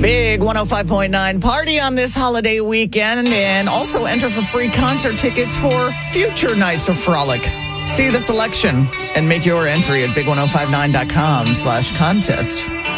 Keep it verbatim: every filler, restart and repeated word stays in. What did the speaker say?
Big one oh five point nine party on this holiday weekend, and also enter for free concert tickets for future nights of frolic. See the selection and make your entry at big ten fifty-nine dot com slash contest.